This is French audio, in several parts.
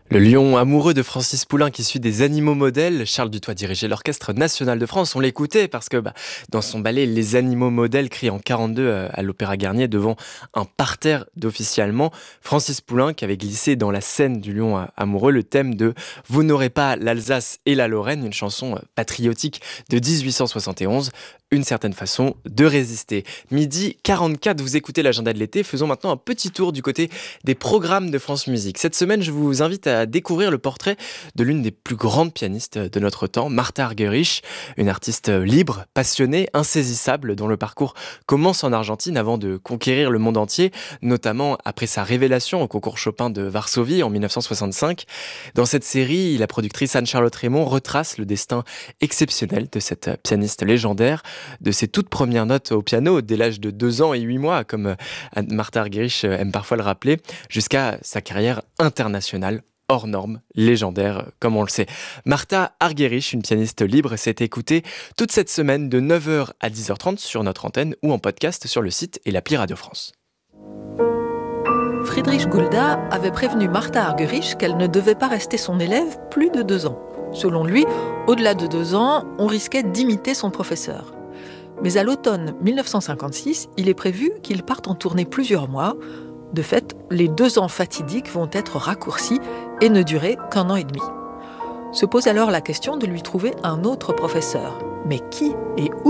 Le lion amoureux de Francis Poulenc issu des Animaux modèles, Charles Dutoit dirigeait l'Orchestre national de France. On l'écoutait parce que dans son ballet Les Animaux modèles, créé en 42 à l'Opéra Garnier devant un parterre d'officiers allemands, Francis Poulenc avait glissé dans la scène du lion amoureux le thème de Vous n'aurez pas l'Alsace et la Lorraine, une chanson patriotique de 1871. Une certaine façon de résister. Midi 44, vous écoutez l'agenda de l'été. Faisons maintenant un petit tour du côté des programmes de France Musique. Cette semaine, je vous invite à découvrir le portrait de l'une des plus grandes pianistes de notre temps, Martha Argerich, une artiste libre, passionnée, insaisissable, dont le parcours commence en Argentine avant de conquérir le monde entier, notamment après sa révélation au concours Chopin de Varsovie en 1965. Dans cette série, la productrice Anne-Charlotte Raymond retrace le destin exceptionnel de cette pianiste légendaire, de ses toutes premières notes au piano dès l'âge de 2 ans et 8 mois, comme Martha Argerich aime parfois le rappeler, jusqu'à sa carrière internationale hors norme, légendaire, comme on le sait. Martha Argerich, une pianiste libre, s'est écoutée toute cette semaine de 9h à 10h30 sur notre antenne ou en podcast sur le site et l'appli Radio France. Friedrich Gulda avait prévenu Martha Argerich qu'elle ne devait pas rester son élève plus de 2 ans. Selon lui, au-delà de 2 ans, on risquait d'imiter son professeur. Mais à l'automne 1956, il est prévu qu'il parte en tournée plusieurs mois. De fait, les 2 ans fatidiques vont être raccourcis et ne durer qu'1 an et demi. Se pose alors la question de lui trouver un autre professeur. Mais qui et où ?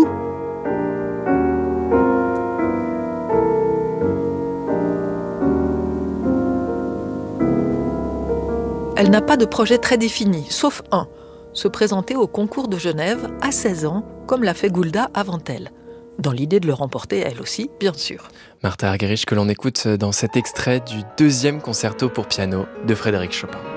Elle n'a pas de projet très défini, sauf un, se présenter au concours de Genève à 16 ans, comme l'a fait Gulda avant elle. Dans l'idée de le remporter elle aussi, bien sûr. Martha Argerich que l'on écoute dans cet extrait du 2e concerto pour piano de Frédéric Chopin.